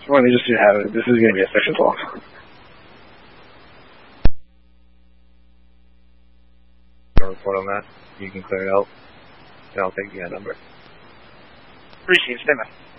Well, they just have it. This is going to be a section 12. I'll report on that. You can clear it out. And I'll take the number. Appreciate it. Stand by.